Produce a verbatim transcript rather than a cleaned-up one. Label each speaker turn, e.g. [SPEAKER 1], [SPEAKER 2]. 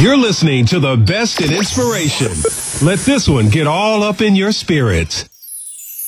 [SPEAKER 1] You're listening to the best in inspiration. Let this one get all up in your spirit.